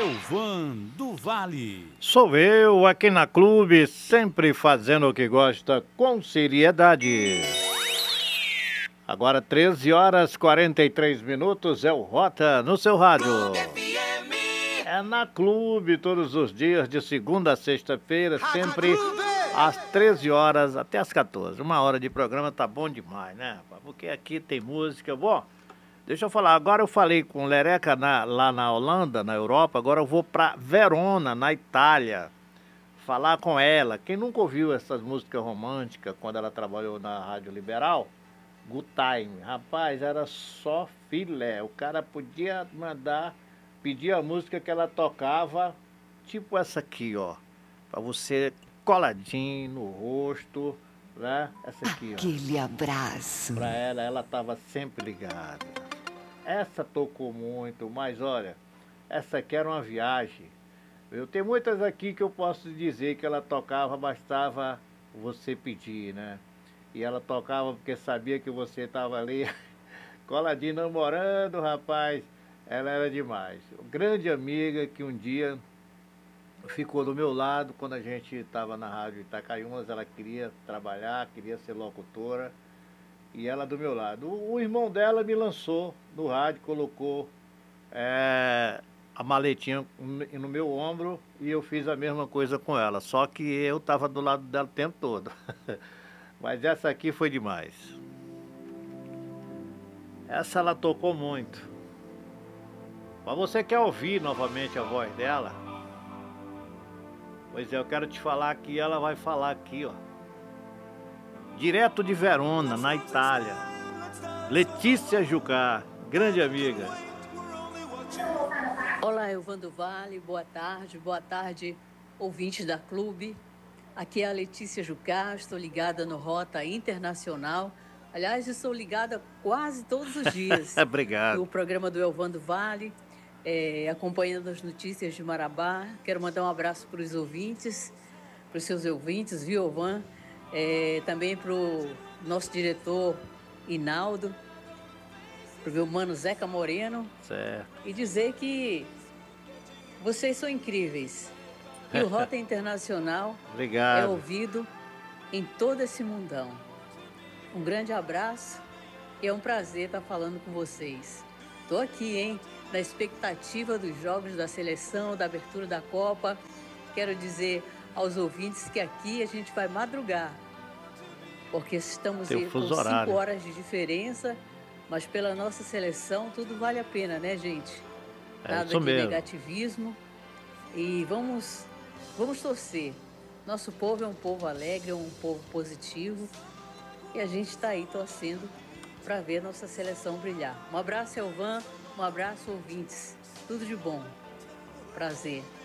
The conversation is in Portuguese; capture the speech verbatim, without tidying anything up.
Elvan do Vale. Sou eu aqui na Clube, sempre fazendo o que gosta com seriedade. Agora treze horas e quarenta e três minutos, é o Rota no seu rádio. É na Clube todos os dias, de segunda a sexta-feira, sempre às treze horas até às quatorze. Uma hora de programa tá bom demais, né? Porque aqui tem música. Bom, deixa eu falar, agora eu falei com Lereca na, lá na Holanda, na Europa, agora eu vou pra Verona, na Itália, falar com ela. Quem nunca ouviu essas músicas românticas quando ela trabalhou na Rádio Liberal? Good Time. Rapaz, era só filé. O cara podia mandar, pedir a música que ela tocava, tipo essa aqui, ó. Pra você coladinho no rosto, né? Essa aqui, ó. Aquele abraço. Pra ela, ela tava sempre ligada. Essa tocou muito, mas olha, essa aqui era uma viagem. Eu tenho muitas aqui que eu posso dizer que ela tocava, bastava você pedir, né? E ela tocava porque sabia que você estava ali, coladinho, namorando, rapaz. Ela era demais. Grande amiga que um dia ficou do meu lado quando a gente estava na Rádio Itacaiumas. Ela queria trabalhar, queria ser locutora. E ela do meu lado. O, o irmão dela me lançou no rádio, colocou é, a maletinha no meu ombro e eu fiz a mesma coisa com ela. Só que eu estava do lado dela o tempo todo. Mas essa aqui foi demais. Essa ela tocou muito. Mas você quer ouvir novamente a voz dela? Pois é, eu quero te falar que ela vai falar aqui, ó. Direto de Verona, na Itália. Letícia Jucá, grande amiga. Olá, Elvan do Vale, boa tarde, boa tarde, ouvintes da Clube. Aqui é a Letícia Jucá, estou ligada no Rota Internacional. Aliás, estou ligada quase todos os dias. Obrigado. O programa do Elvan do Vale, é, acompanhando as notícias de Marabá. Quero mandar um abraço para os ouvintes, para os seus ouvintes, viu, Elvan? É, também para o nosso diretor Inaldo, para o meu mano Zeca Moreno. Certo. E dizer que vocês são incríveis. E o Rota Internacional Obrigado. é ouvido em todo esse mundão. Um grande abraço e é um prazer estar falando com vocês. Estou aqui, hein, na expectativa dos jogos da seleção, da abertura da Copa. Quero dizer aos ouvintes que aqui a gente vai madrugar, porque estamos Tem o com fuso cinco horário. horas de diferença, mas pela nossa seleção tudo vale a pena, né, gente? É Nada isso de mesmo. negativismo. E vamos, vamos torcer. Nosso povo é um povo alegre, é um povo positivo. E a gente está aí torcendo para ver a nossa seleção brilhar. Um abraço, Elvan. Um abraço, ouvintes. Tudo de bom. Prazer.